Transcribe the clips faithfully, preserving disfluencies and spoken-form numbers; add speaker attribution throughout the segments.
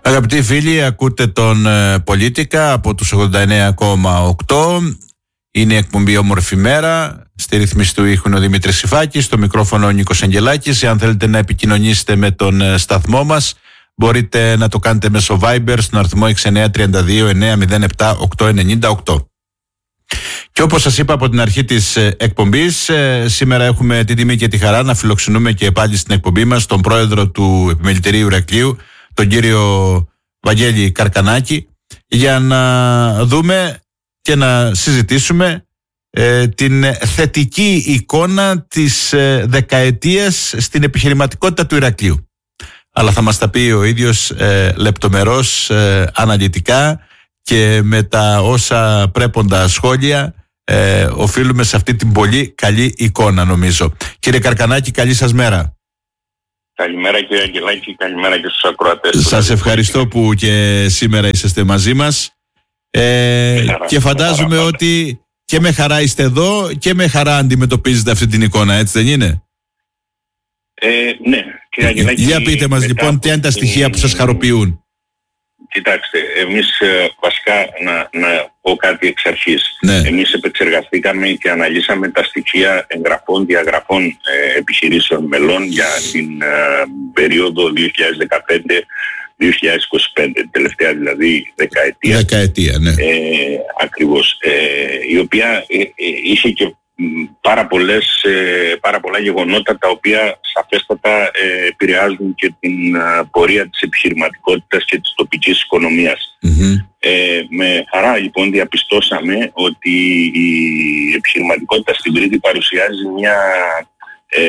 Speaker 1: Αγαπητοί φίλοι, ακούτε τον ε, Πολίτικα από τους ογδόντα εννέα κόμμα οκτώ. Είναι η εκπομπή Όμορφη Μέρα. Στη ρύθμιση του ήχου είναι ο Δημήτρης Σιφάκης, στο μικρόφωνο ο Νίκος Αγγελάκης. Αν θέλετε να επικοινωνήσετε με τον ε, σταθμό μας, μπορείτε να το κάνετε μέσω Viber στον αριθμό έξι εννιά τρία δύο εννιά μηδέν επτά οκτώ εννιά οκτώ. Και όπως σας είπα από την αρχή της ε, εκπομπής, ε, σήμερα έχουμε την τιμή και τη χαρά να φιλοξενούμε και πάλι στην εκπομπή μας τον πρόεδρο του Επιμελητηρίου Ηρακλείου, τον κύριο Βαγγέλη Καρκανάκη, για να δούμε και να συζητήσουμε ε, την θετική εικόνα της ε, δεκαετίας στην επιχειρηματικότητα του Ηρακλείου. Αλλά θα μας τα πει ο ίδιος ε, λεπτομερώς, ε, αναλυτικά και με τα όσα πρέποντα σχόλια ε, οφείλουμε σε αυτή την πολύ καλή εικόνα, νομίζω. Κύριε Καρκανάκη, καλή σας μέρα.
Speaker 2: Καλημέρα κύριε Αγγελάκη, καλημέρα και στους ακροατές.
Speaker 1: Σας ευχαριστώ που και σήμερα είσαστε μαζί μας ε, χαρά, και φαντάζομαι χαρά, ότι και με χαρά είστε εδώ και με χαρά αντιμετωπίζετε αυτή την εικόνα, έτσι δεν είναι?
Speaker 2: Ε, ναι κύριε Αγγελάκη.
Speaker 1: Για πείτε μας λοιπόν ποια είναι τα στοιχεία την... που σας χαροποιούν.
Speaker 2: Κοιτάξτε, εμείς ε, βασικά να, να πω κάτι εξ αρχής. Ναι. Εμείς επεξεργαστήκαμε και αναλύσαμε τα στοιχεία εγγραφών, διαγραφών ε, επιχειρήσεων μελών για την ε, περίοδο δύο χιλιάδες δεκαπέντε με δύο χιλιάδες είκοσι πέντε, τελευταία δηλαδή δεκαετία.
Speaker 1: Δεκαετία, ναι.
Speaker 2: Ε, ακριβώς. Ε, η οποία ε, ε, είχε και πάρα, πολλές, ε, πάρα πολλά γεγονότα τα οποία σαφέστατα ε, επηρεάζουν και την ε, πορεία της επιχειρηματικότητας και της τοπικής οικονομίας. Mm-hmm. Ε, με χαρά λοιπόν διαπιστώσαμε ότι η επιχειρηματικότητα στην Κρήτη παρουσιάζει μια ε,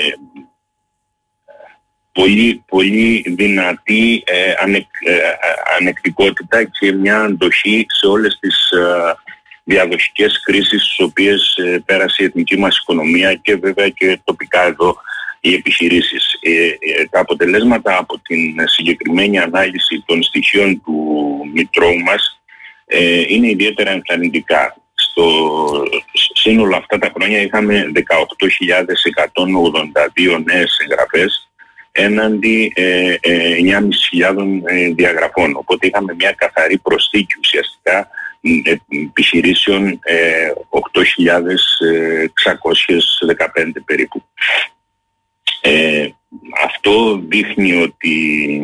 Speaker 2: πολύ, πολύ δυνατή ε, ανεκ, ε, ανεκτικότητα και μια αντοχή σε όλες τις ε, διαδοχικές κρίσεις στις οποίες ε, πέρασε η εθνική μας οικονομία και βέβαια και τοπικά εδώ οι επιχειρήσεις. Ε, ε, τα αποτελέσματα από την συγκεκριμένη ανάλυση των στοιχείων του Μητρώου μας ε, είναι ιδιαίτερα ενθαρρυντικά. Στο σύνολο αυτά τα χρόνια είχαμε δεκαοκτώ χιλιάδες εκατόν ογδόντα δύο νέες εγγραφές έναντι ε, ε, εννιά χιλιάδες πεντακόσιες ε, διαγραφών. Οπότε είχαμε μια καθαρή προσθήκη ουσιαστικά επιχειρήσεων ε, οκτώ χιλιάδες εξακόσιες δεκαπέντε περίπου. Ε, αυτό δείχνει ότι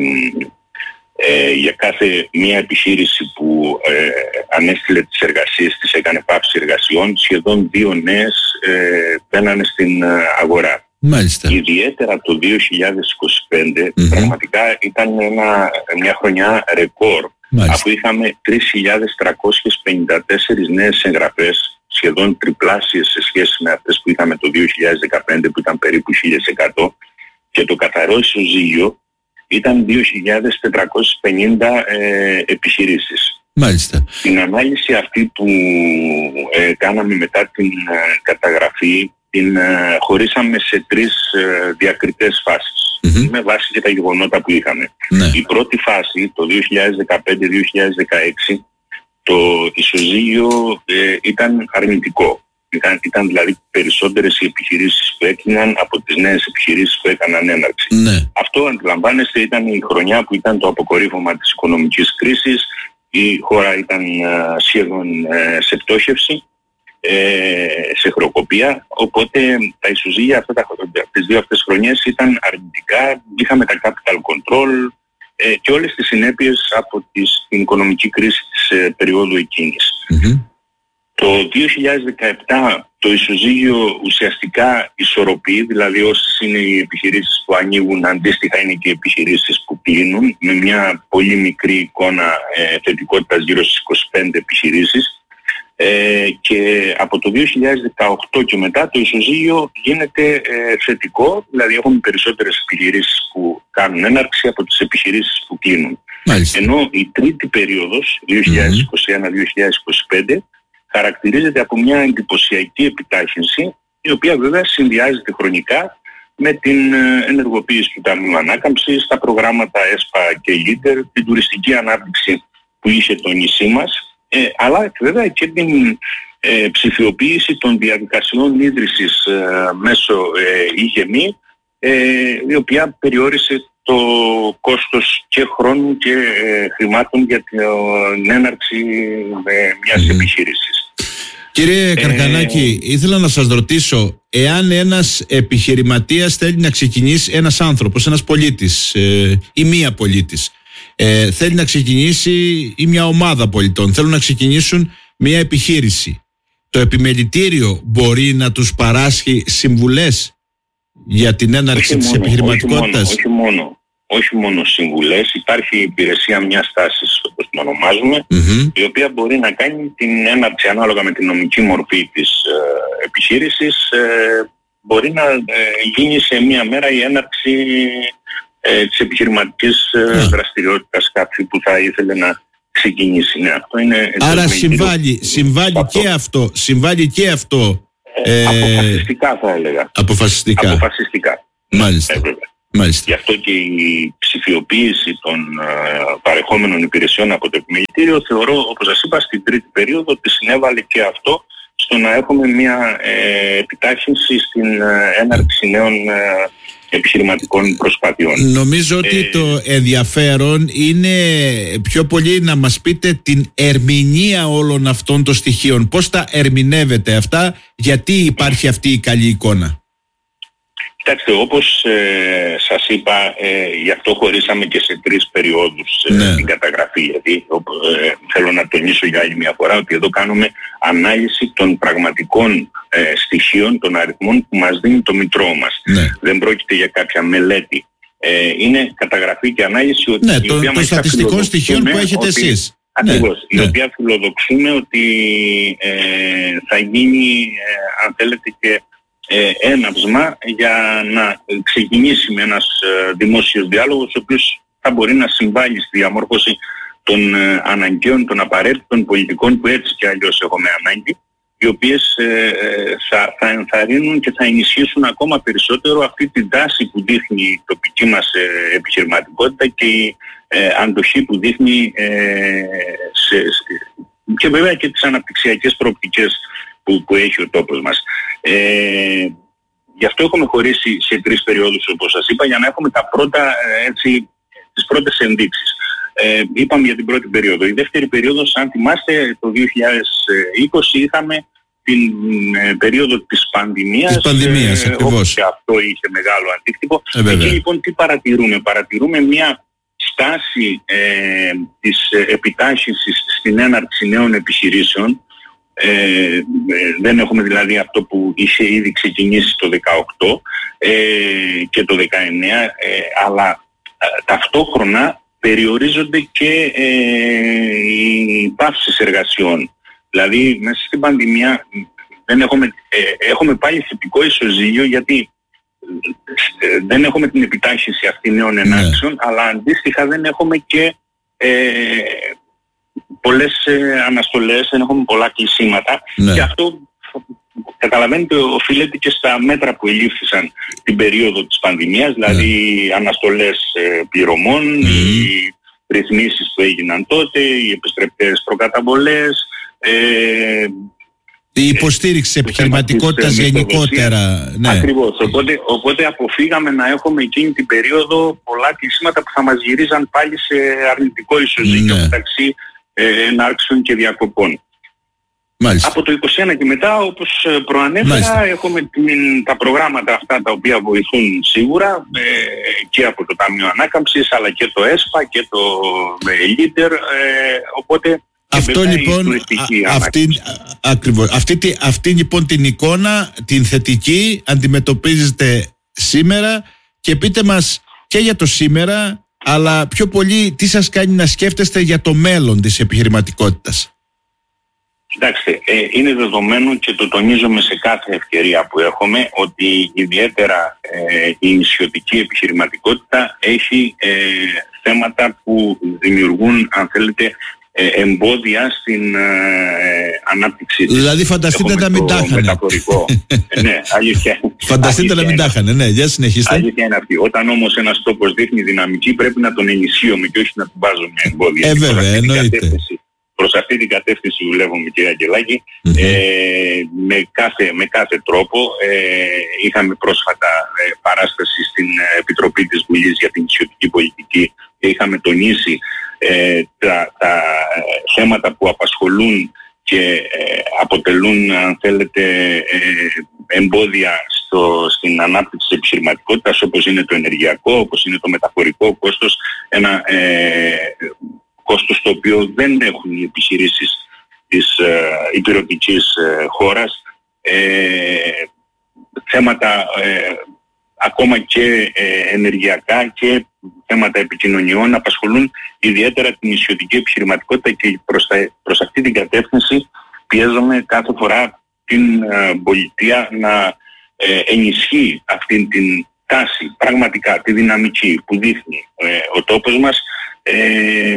Speaker 2: ε, για κάθε μία επιχείρηση που ε, ανέστειλε τις εργασίες της, έκανε πάυση εργασιών, σχεδόν δύο νέες ε, μπαίνανε στην αγορά.
Speaker 1: Μάλιστα.
Speaker 2: Ιδιαίτερα το δύο χιλιάδες είκοσι πέντε mm-hmm. πραγματικά ήταν ένα, μια χρονιά ρεκόρ. Μάλιστα. Αφού είχαμε τρεις χιλιάδες τριακόσιες πενήντα τέσσερις νέες εγγραφές, σχεδόν τριπλάσιες σε σχέση με αυτές που είχαμε το δύο χιλιάδες δεκαπέντε που ήταν περίπου χίλια εκατό, και το καθαρό ισοζύγιο ήταν δύο χιλιάδες τετρακόσιες πενήντα ε, επιχειρήσεις.
Speaker 1: Μάλιστα.
Speaker 2: Την ανάλυση αυτή που ε, κάναμε μετά την ε, καταγραφή την ε, χωρίσαμε σε τρεις ε, διακριτές φάσεις. Mm-hmm. Με βάση και τα γεγονότα που είχαμε. Ναι. Η πρώτη φάση, το δύο χιλιάδες δεκαπέντε δύο χιλιάδες δεκαέξι, το ισοζύγιο ε, ήταν αρνητικό. Ήταν, ήταν δηλαδή περισσότερες οι επιχειρήσεις που έκλειναν από τις νέες επιχειρήσεις που έκαναν έναρξη. Ναι. Αυτό, αντιλαμβάνεστε, ήταν η χρονιά που ήταν το αποκορύφωμα της οικονομικής κρίσης. Η χώρα ήταν ε, σχεδόν ε, σε πτώχευση, ε, σε χρεοκοπία, οπότε τα ισοζύγια αυτά τα, τις δύο αυτές χρονιές ήταν αρνητικά. Είχαμε τα capital control ε, και όλες τις συνέπειες από τις, την οικονομική κρίση της ε, περίοδου εκείνης. Mm-hmm. Το δύο χιλιάδες δεκαεπτά το ισοζύγιο ουσιαστικά ισορροπεί, δηλαδή όσες είναι οι επιχειρήσεις που ανοίγουν, αντίστοιχα είναι και οι επιχειρήσεις που κλείνουν, με μια πολύ μικρή εικόνα ε, θετικότητας γύρω στις είκοσι πέντε επιχειρήσεις. Ε, και από το δύο χιλιάδες δεκαοκτώ και μετά το ισοζύγιο γίνεται ε, θετικό, δηλαδή έχουμε περισσότερες επιχειρήσεις που κάνουν έναρξη από τις επιχειρήσεις που κλείνουν. Μάλιστα. Ενώ η τρίτη περίοδος, δύο χιλιάδες είκοσι ένα δύο χιλιάδες είκοσι πέντε, χαρακτηρίζεται από μια εντυπωσιακή επιτάχυνση, η οποία βέβαια συνδυάζεται χρονικά με την ενεργοποίηση του Ταμείου Ανάκαμψης, τα προγράμματα ΕΣΠΑ και Leader, την τουριστική ανάπτυξη που είχε το νησί μας, ε, αλλά βέβαια και την ε, ψηφιοποίηση των διαδικασιών ίδρυσης ε, μέσω ε, ΙΓΕΜΗ ε, η οποία περιόρισε το κόστος και χρόνου και ε, χρημάτων για την έναρξη ε, μιας mm-hmm. επιχείρησης.
Speaker 1: Κύριε Καρκανάκη, ε, ήθελα να σας ρωτήσω, εάν ένας επιχειρηματίας θέλει να ξεκινήσει, ένας άνθρωπος, ένας πολίτης ε, ή μία πολίτης, ε, θέλει να ξεκινήσει, ή μια ομάδα πολιτών θέλουν να ξεκινήσουν μια επιχείρηση, το επιμελητήριο μπορεί να τους παράσχει συμβουλές για την έναρξη της επιχειρηματικότητας?
Speaker 2: Όχι μόνο, όχι μόνο. Όχι μόνο συμβουλές, υπάρχει η υπηρεσία μιας τάσης, όπως την ονομάζουμε, mm-hmm. η οποία μπορεί να κάνει την έναρξη ανάλογα με την νομική μορφή της ε, επιχείρησης, ε, μπορεί να ε, γίνει σε μία μέρα η έναρξη ε, της επιχειρηματικής ε, yeah. δραστηριότητας κάποιου που θα ήθελε να ξεκινήσει. Ναι, αυτό είναι.
Speaker 1: Άρα συμβάλλει, συμβάλλει αυτό. και αυτό, συμβάλλει και αυτό.
Speaker 2: Ε, ε, αποφασιστικά θα έλεγα.
Speaker 1: Αποφασιστικά.
Speaker 2: Αποφασιστικά.
Speaker 1: Μάλιστα.
Speaker 2: Ε,
Speaker 1: Μάλιστα.
Speaker 2: Γι' αυτό και η ψηφιοποίηση των uh, παρεχόμενων υπηρεσιών από το επιμελητήριο θεωρώ, όπως σας είπα, στην τρίτη περίοδο ότι συνέβαλε και αυτό στο να έχουμε μια ε, επιτάχυνση στην ε, έναρξη νέων ε, επιχειρηματικών προσπαθειών.
Speaker 1: Νομίζω ότι ε, το ενδιαφέρον είναι πιο πολύ να μας πείτε την ερμηνεία όλων αυτών των στοιχείων. Πώς τα ερμηνεύετε αυτά, γιατί υπάρχει αυτή η καλή εικόνα?
Speaker 2: Κοιτάξτε, όπως ε, σας είπα, ε, γι' αυτό χωρίσαμε και σε τρεις περιόδους ε, ναι. την καταγραφή. Γιατί ε, θέλω να τονίσω για άλλη μια φορά ότι εδώ κάνουμε ανάλυση των πραγματικών ε, στοιχείων, των αριθμών που μας δίνει το μητρό μας. Ναι. Δεν πρόκειται για κάποια μελέτη. Ε, είναι καταγραφή και ανάλυση ότι
Speaker 1: ναι, το, των στατιστικών στοιχείων που έχετε ότι, εσείς.
Speaker 2: Ακριβώς,
Speaker 1: ναι.
Speaker 2: η οποία φιλοδοξούμε ότι ε, θα γίνει, ε, αν θέλετε, και έναυσμα για να ξεκινήσει με ένας δημόσιος διάλογος, ο οποίος θα μπορεί να συμβάλλει στη διαμόρφωση των αναγκαίων, των απαραίτητων πολιτικών που έτσι και αλλιώς έχουμε ανάγκη, οι οποίες θα, θα ενθαρρύνουν και θα ενισχύσουν ακόμα περισσότερο αυτή την τάση που δείχνει η τοπική μας επιχειρηματικότητα και η αντοχή που δείχνει σε, και βέβαια και τις αναπτυξιακές προοπτικές Που, που έχει ο τόπος μας. Ε, γι' αυτό έχουμε χωρίσει σε τρεις περιόδους, όπως σας είπα, για να έχουμε τα πρώτα, έτσι, τις πρώτες ενδείξεις. Ε, είπαμε για την πρώτη περίοδο. Η δεύτερη περίοδος, αν θυμάστε, το δύο χιλιάδες είκοσι είχαμε την ε, περίοδο της πανδημίας.
Speaker 1: Της πανδημίας,
Speaker 2: ε,
Speaker 1: ακριβώς.
Speaker 2: Και αυτό είχε μεγάλο αντίκτυπο.
Speaker 1: Ε,
Speaker 2: Εκεί λοιπόν τι παρατηρούμε? Παρατηρούμε μια στάση ε, της επιτάχυνσης στην έναρξη νέων επιχειρήσεων. Ε, ε, δεν έχουμε δηλαδή αυτό που είχε ήδη ξεκινήσει το δεκαοκτώ ε, και το δεκαεννέα, ε, αλλά ε, ταυτόχρονα περιορίζονται και ε, οι παύσεις εργασιών. Δηλαδή μέσα στην πανδημία δεν έχουμε, ε, έχουμε πάλι θετικό ισοζύγιο, γιατί ε, δεν έχουμε την επιτάχυνση αυτή νέων ενάξεων, ναι. αλλά αντίστοιχα δεν έχουμε και ε, πολλές ε, αναστολές, δεν έχουμε πολλά κλεισίματα, ναι. και αυτό καταλαβαίνετε οφείλεται και στα μέτρα που ελήφθησαν την περίοδο της πανδημίας, δηλαδή ναι. αναστολές ε, πληρωμών, mm. οι ρυθμίσεις που έγιναν τότε, οι επιστρεπτές προκαταβολές, ε,
Speaker 1: η υποστήριξη της επιχειρηματικότητας γενικότερα. Ναι.
Speaker 2: Ακριβώς. Οπότε, οπότε αποφύγαμε να έχουμε εκείνη την περίοδο πολλά κλεισίματα που θα μας γυρίζαν πάλι σε αρνητικό ισοζύγιο, ναι. μεταξύ ενάρξεων και διακοπών.
Speaker 1: Μάλιστα.
Speaker 2: Από το είκοσι ένα και μετά, όπως προανέφερα, Μάλιστα. έχουμε την, τα προγράμματα αυτά τα οποία βοηθούν σίγουρα ε, και από το Ταμείο Ανάκαμψης, αλλά και το ΕΣΠΑ και το Leader, ε, οπότε
Speaker 1: αυτό λοιπόν, α, αυτή, ακριβώς, αυτή, αυτή λοιπόν την εικόνα, την θετική, αντιμετωπίζετε σήμερα, και πείτε μας και για το σήμερα, αλλά πιο πολύ τι σας κάνει να σκέφτεστε για το μέλλον της επιχειρηματικότητας?
Speaker 2: Κοιτάξτε, ε, είναι δεδομένο και το τονίζομαι σε κάθε ευκαιρία που έχουμε, ότι ιδιαίτερα ε, η νησιωτική επιχειρηματικότητα έχει ε, θέματα που δημιουργούν, αν θέλετε, ε, εμπόδια στην ε, ανάπτυξη της.
Speaker 1: Δηλαδή φανταστείτε να μην τα είχανε.
Speaker 2: Ναι, αλήθεια.
Speaker 1: Φανταστείτε να μην τα είχανε, ναι, για συνεχίστε.
Speaker 2: Αλήθεια είναι αυτή. Όταν όμως ένας τόπος δείχνει δυναμική, πρέπει να τον ενισχύουμε και όχι να του βάζουμε εμπόδια.
Speaker 1: Ε, βέβαια, εννοείται.
Speaker 2: προς αυτή την κατεύθυνση δουλεύουμε, κύριε Αγγελάκη, mm-hmm. ε, με, κάθε, με κάθε τρόπο. Ε, είχαμε πρόσφατα ε, παράσταση στην Επιτροπή της Βουλής για την νησιωτική πολιτική και είχαμε τονίσει ε, τα, τα ε, θέματα που απασχολούν και ε, αποτελούν, αν θέλετε, ε, εμπόδια στο, στην ανάπτυξη της επιχειρηματικότητας, όπως είναι το ενεργειακό, όπως είναι το μεταφορικό κόστος, ένα ε, κόστος το οποίο δεν έχουν οι επιχειρήσεις της ε, υπηρετικής ε, χώρας. Ε, θέματα ε, ακόμα και ε, ενεργειακά και θέματα επικοινωνιών απασχολούν ιδιαίτερα την νησιωτική επιχειρηματικότητα και προς, τα, προς αυτή την κατεύθυνση πιέζομαι κάθε φορά την ε, πολιτεία να ε, ενισχύει αυτή την τάση, πραγματικά τη δυναμική που δείχνει ε, ο τόπος μας ε,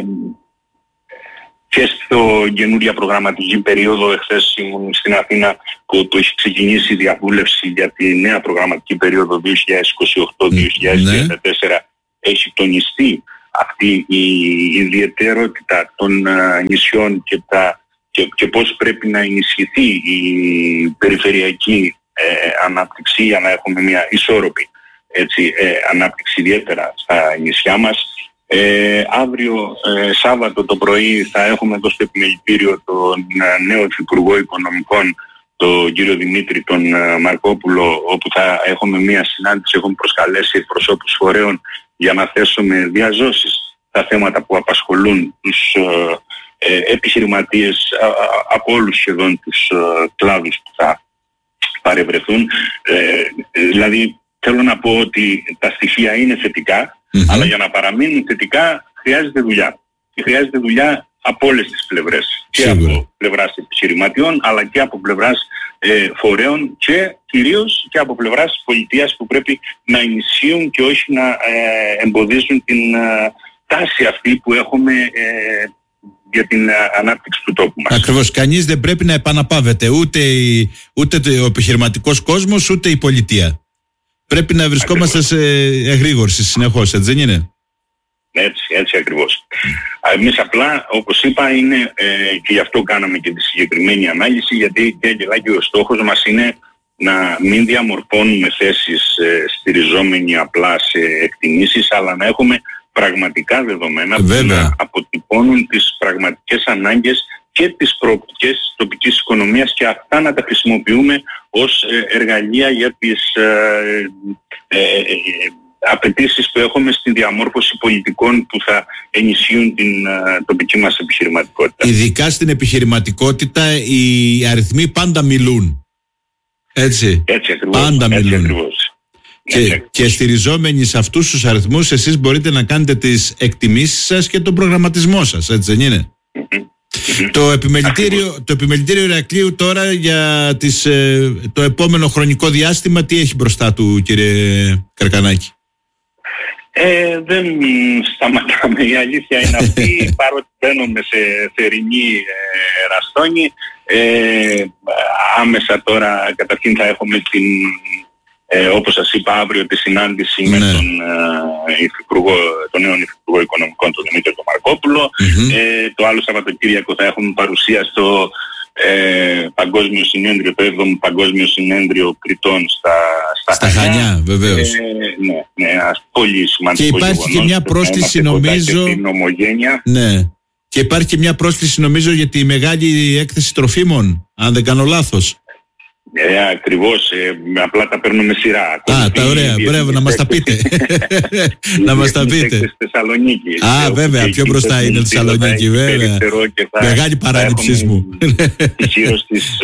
Speaker 2: και στο καινούρια προγραμματική περίοδο. Εχθές ήμουν στην Αθήνα που, που έχει ξεκινήσει η διαβούλευση για τη νέα προγραμματική περίοδο δύο χιλιάδες είκοσι οκτώ δύο χιλιάδες τριάντα τέσσερα. Ναι. Έχει τονιστεί αυτή η ιδιαιτερότητα των uh, νησιών και, τα, και, και πώς πρέπει να ενισχυθεί η περιφερειακή ε, ανάπτυξη για να έχουμε μια ισόρροπη έτσι, ε, ανάπτυξη ιδιαίτερα στα νησιά μας. Ε, αύριο ε, Σάββατο το πρωί θα έχουμε εδώ στο επιμελητήριο τον ε, νέο Υφυπουργό Οικονομικών, τον κύριο Δημήτρη τον ε, Μαρκόπουλο, όπου θα έχουμε μια συνάντηση. Έχουμε προσκαλέσει εκπροσώπους φορέων για να θέσουμε διαζώσεις στα θέματα που απασχολούν τους ε, ε, επιχειρηματίες α, α, από όλους σχεδόν τους ε, κλάδους που θα παρευρεθούν. Ε, δηλαδή θέλω να πω ότι τα στοιχεία είναι θετικά, mm-hmm. αλλά για να παραμείνουν θετικά χρειάζεται δουλειά. Και χρειάζεται δουλειά από όλες τις πλευρές. Σίγουρα. Και από πλευράς επιχειρηματιών, αλλά και από πλευράς ε, φορέων και κυρίως και από πλευράς πολιτείας, που πρέπει να ενισχύουν και όχι να ε, εμποδίσουν την ε, τάση αυτή που έχουμε ε, για την ανάπτυξη του τόπου μας.
Speaker 1: Ακριβώς. Κανείς δεν πρέπει να επαναπαύεται, ούτε, η, ούτε ο επιχειρηματικός κόσμος, ούτε η πολιτεία. Πρέπει να βρισκόμαστε ακριβώς σε εγρήγορση συνεχώς, έτσι δεν είναι?
Speaker 2: Έτσι, έτσι ακριβώς. Εμείς απλά, όπως είπα, είναι ε, και γι' αυτό κάναμε και τη συγκεκριμένη ανάλυση, γιατί και Αγγελάκη, ο στόχος μας είναι να μην διαμορφώνουμε θέσεις ε, στηριζόμενοι απλά σε εκτιμήσεις, αλλά να έχουμε πραγματικά δεδομένα Βέβαια. που να αποτυπώνουν τις πραγματικές ανάγκες και τις προοπτικές της τοπικής οικονομίας, και αυτά να τα χρησιμοποιούμε ως ε, εργαλεία για τις ε, ε, ε, απαιτήσεις που έχουμε στη διαμόρφωση πολιτικών που θα ενισχύουν την uh, τοπική μας επιχειρηματικότητα.
Speaker 1: Ειδικά στην επιχειρηματικότητα οι αριθμοί πάντα μιλούν. Έτσι.
Speaker 2: Έτσι ακριβώς.
Speaker 1: Πάντα
Speaker 2: έτσι
Speaker 1: μιλούν.
Speaker 2: Ακριβώς.
Speaker 1: Και, έτσι ακριβώς. Και στηριζόμενοι σε αυτούς τους αριθμούς, εσείς μπορείτε να κάνετε τις εκτιμήσεις σας και τον προγραμματισμό σας, έτσι δεν είναι? Mm-hmm. Mm-hmm. Το επιμελητήριο, το επιμελητήριο Ηρακλείου τώρα για τις, ε, το επόμενο χρονικό διάστημα τι έχει μπροστά του, κύριε Καρκανάκη?
Speaker 2: Ε, δεν σταματάμε, η αλήθεια είναι αυτή. Παρότι μπαίνουμε σε θερινή ε, ραστόνη, ε, άμεσα τώρα καταρχήν θα έχουμε την, ε, όπως σας είπα, αύριο τη συνάντηση ναι. με τον, ε, υφυπουργό, τον νέο Υφυπουργό Οικονομικών, τον Δημήτρη τον Μαρκόπουλο. Mm-hmm. Ε, το άλλο Σαββατοκύριακο θα έχουμε παρουσία στο Ε, παγκόσμιο συνέδριο, το έβδομο Παγκόσμιο Συνέδριο Κριτών στα, στα,
Speaker 1: στα Χανιά. Χανιά βεβαίως.
Speaker 2: Ε, ναι, ναι, ας, πολύ σημαντικό.
Speaker 1: Και υπάρχει
Speaker 2: γεγονός,
Speaker 1: και μια πρόσθεση νομίζω.
Speaker 2: Και,
Speaker 1: ναι. και υπάρχει και μια πρόσθεση νομίζω για τη μεγάλη έκθεση τροφίμων, αν δεν κάνω λάθος.
Speaker 2: Ε, ακριβώς, ε, απλά τα παίρνουμε σειρά.
Speaker 1: Α, τα ωραία, μπράβο, να μας τα πείτε. να μας τα πείτε.
Speaker 2: Στη Θεσσαλονίκη.
Speaker 1: Α, βέβαια, πιο μπροστά είναι η Θεσσαλονίκη, βέβαια. Μεγάλη παράληψή μου.
Speaker 2: Γύρω στις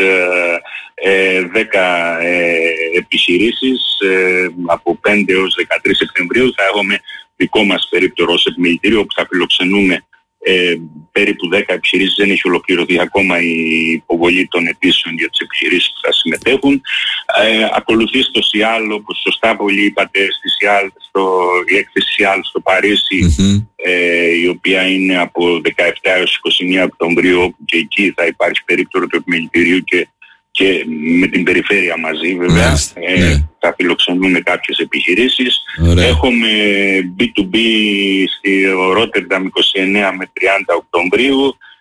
Speaker 2: δέκα επιχειρήσεις, ε, από πέντε έως δεκατρείς Σεπτεμβρίου θα έχουμε δικό μας περίπτερο ως επιμελητήριο, που θα φιλοξενούμε Ε, περίπου δέκα επιχειρήσεις. Δεν έχει ολοκληρωθεί ακόμα η υποβολή των αιτήσεων για τις επιχειρήσεις που θα συμμετέχουν. Ε, ακολουθεί στο ΣΙΑΛ, όπως σωστά πολύ είπατε, στη ΣΙΑΛ, στο, η έκθεση ΣΙΑΛ στο Παρίσι, mm-hmm. ε, η οποία είναι από δεκαεπτά έως είκοσι μία Οκτωβρίου, όπου και εκεί θα υπάρχει περίπτερο του επιμελητηρίου και και με την περιφέρεια μαζί βέβαια. Yes, ε, ναι. Θα φιλοξενούμε κάποιες επιχειρήσεις. Ωραία. Έχουμε μπι του μπι στη Ρότερνταμ είκοσι εννέα με τριάντα Οκτωβρίου.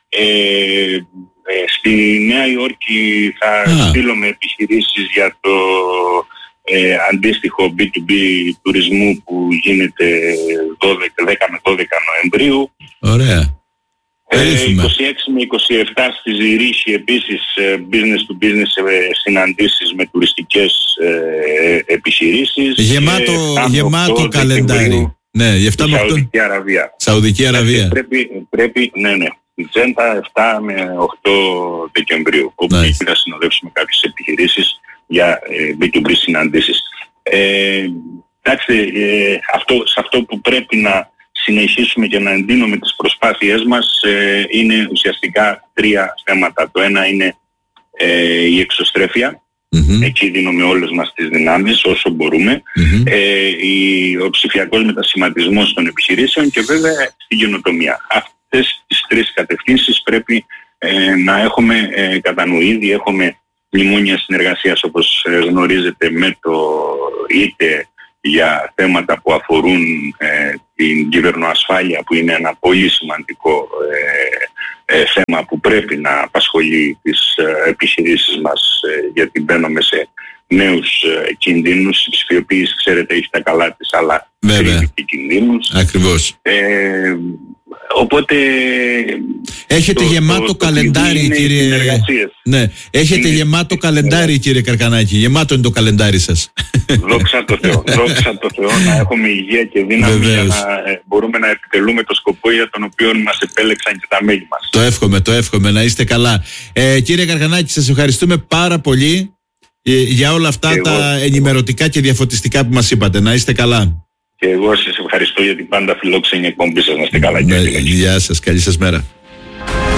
Speaker 2: Ε, ε, στη Νέα Υόρκη θα ah. στείλουμε επιχειρήσεις για το ε, αντίστοιχο μπι του μπι τουρισμού που γίνεται δέκα με δώδεκα Νοεμβρίου.
Speaker 1: Ωραία.
Speaker 2: Ε, είκοσι έξι με είκοσι επτά στη Ζηρίχη επίσης business to business συναντήσεις με τουριστικές ε, επιχειρήσεις.
Speaker 1: Γεμάτο, ε, γεμάτο καλεντάρι. Ναι, για εφτά με οκτώ.
Speaker 2: Σαουδική Αραβία.
Speaker 1: Σαουδική Αραβία.
Speaker 2: Πρέπει, πρέπει, ναι, ναι. Η Τζέντα εφτά με οκτώ Δεκεμβρίου, όπου nice. θα συνοδεύσουμε κάποιες επιχειρήσεις για ε, μπι του μπι συναντήσεις. Ε, εντάξει, ε, αυτό, σε αυτό που πρέπει να συνεχίσουμε και να εντείνουμε τις προσπάθειές μας ε, είναι ουσιαστικά τρία θέματα. Το ένα είναι ε, η εξωστρέφεια. Mm-hmm. Εκεί δίνουμε όλες μας τις δυνάμεις όσο μπορούμε. Mm-hmm. Ε, η, ο ψηφιακός μετασχηματισμός των επιχειρήσεων και βέβαια στην καινοτομία. Αυτές τις τρεις κατευθύνσεις πρέπει ε, να έχουμε ε, κατά νου. Ήδη έχουμε μνημόνια συνεργασίας, όπως ε, γνωρίζετε, με το είτε για θέματα που αφορούν ε, την κυβερνοασφάλεια, που είναι ένα πολύ σημαντικό ε, ε, θέμα που πρέπει να απασχολεί τις ε, επιχειρήσεις μας, ε, γιατί μπαίνουμε σε νέους ε, κινδύνους. Η ψηφιοποίηση, ξέρετε, έχει τα καλά της, αλλά κρύβει και κινδύνους.
Speaker 1: Ακριβώς.
Speaker 2: Ε, οπότε
Speaker 1: έχετε το, γεμάτο το, το καλεντάρι, κύριε. Ναι, έχετε είναι, γεμάτο είναι, καλεντάρι, είναι. Κύριε Καρκανάκη. Γεμάτο είναι το καλεντάρι σας.
Speaker 2: Δόξα τω Θεώ. Δόξα τω Θεώ να έχουμε υγεία και δύναμη. Βεβαίως. Για να ε, μπορούμε να επιτελούμε το σκοπό για τον οποίο μας επέλεξαν και τα μέλη μας.
Speaker 1: Το εύχομαι, το εύχομαι. Να είστε καλά. Ε, κύριε Καρκανάκη, σας ευχαριστούμε πάρα πολύ ε, για όλα αυτά και τα εγώ, ενημερωτικά και διαφωτιστικά που μας είπατε. Να είστε καλά.
Speaker 2: Και εγώ σας ευχαριστώ για την πάντα φιλόξενη εκπομπή σας. Να είστε καλά.
Speaker 1: Ναι, γεια σας, καλή σας μέρα.